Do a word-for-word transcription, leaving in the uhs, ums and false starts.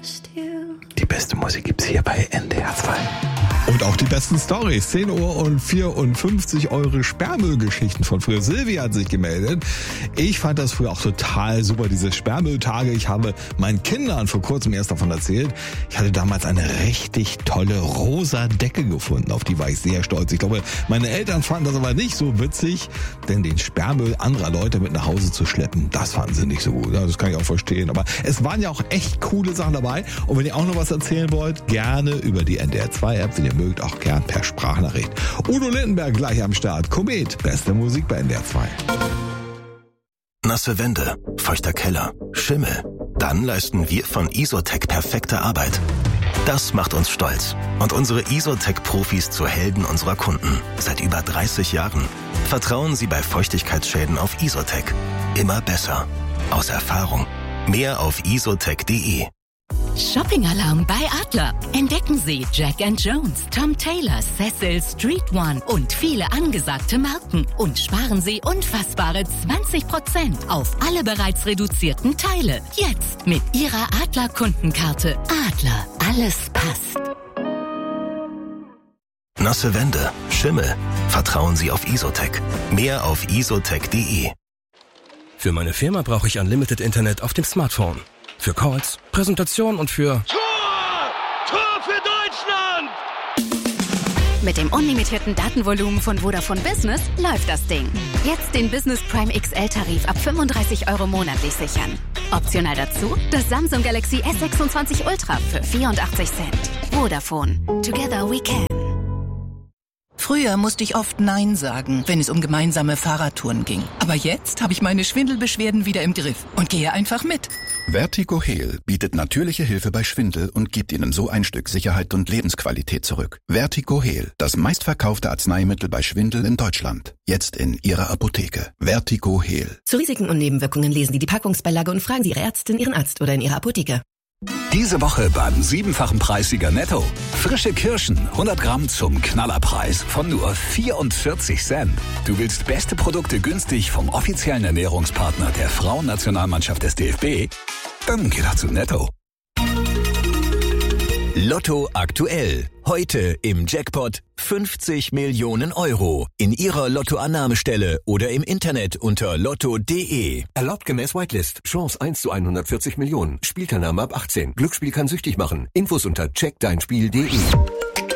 Die beste Musik gibt's hier bei N D R zwei. Und auch die besten Storys. zehn Uhr und vierundfünfzig eure Sperrmüllgeschichten von früher. Silvia hat sich gemeldet. Ich fand das früher auch total super, diese Sperrmülltage. Ich habe meinen Kindern vor kurzem erst davon erzählt. Ich hatte damals eine richtig tolle rosa Decke gefunden. Auf die war ich sehr stolz. Ich glaube, meine Eltern fanden das aber nicht so witzig, denn den Sperrmüll anderer Leute mit nach Hause zu schleppen, das fanden sie nicht so gut. Ja, das kann ich auch verstehen. Aber es waren ja auch echt coole Sachen dabei. Und wenn ihr auch noch was erzählen wollt, gerne über die N D R zwei App, wenn ihr mögt, auch gern per Sprachnachricht. Udo Lindenberg gleich am Start. Komet, beste Musik bei N D R zwei. Nasse Wände, feuchter Keller, Schimmel. Dann leisten wir von Isotec perfekte Arbeit. Das macht uns stolz und unsere Isotec-Profis zu Helden unserer Kunden. Seit über dreißig Jahren. Vertrauen Sie bei Feuchtigkeitsschäden auf Isotec. Immer besser. Aus Erfahrung. Mehr auf isotec punkt de. Shopping-Alarm bei Adler. Entdecken Sie Jack and Jones, Tom Taylor, Cecil, Street One und viele angesagte Marken. Und sparen Sie unfassbare zwanzig Prozent auf alle bereits reduzierten Teile. Jetzt mit Ihrer Adler-Kundenkarte. Adler, alles passt. Nasse Wände, Schimmel. Vertrauen Sie auf Isotec. Mehr auf isotec punkt de. Für meine Firma brauche ich Unlimited Internet auf dem Smartphone. Für Calls, Präsentation und für... Tor! Tor für Deutschland! Mit dem unlimitierten Datenvolumen von Vodafone Business läuft das Ding. Jetzt den Business Prime X L-Tarif ab fünfunddreißig Euro monatlich sichern. Optional dazu das Samsung Galaxy S sechsundzwanzig Ultra für vierundachtzig Cent. Vodafone. Together we can. Früher musste ich oft Nein sagen, wenn es um gemeinsame Fahrradtouren ging. Aber jetzt habe ich meine Schwindelbeschwerden wieder im Griff und gehe einfach mit. Vertigo Heal bietet natürliche Hilfe bei Schwindel und gibt Ihnen so ein Stück Sicherheit und Lebensqualität zurück. Vertigo Heal, das meistverkaufte Arzneimittel bei Schwindel in Deutschland. Jetzt in Ihrer Apotheke. Vertigo Heal. Zu Risiken und Nebenwirkungen lesen Sie die Packungsbeilage und fragen Sie Ihre Ärztin, Ihren Arzt oder in Ihrer Apotheke. Diese Woche beim siebenfachen Preissieger Netto. Frische Kirschen, hundert Gramm zum Knallerpreis von nur vierundvierzig Cent. Du willst beste Produkte günstig vom offiziellen Ernährungspartner der Frauennationalmannschaft des D F B? Dann geh doch zu Netto. Lotto aktuell. Heute im Jackpot fünfzig Millionen Euro. In Ihrer Lottoannahmestelle oder im Internet unter lotto punkt de. Erlaubt gemäß Whitelist. Chance eins zu hundertvierzig Millionen. Spielteilnahme ab achtzehn. Glücksspiel kann süchtig machen. Infos unter check dein spiel punkt de.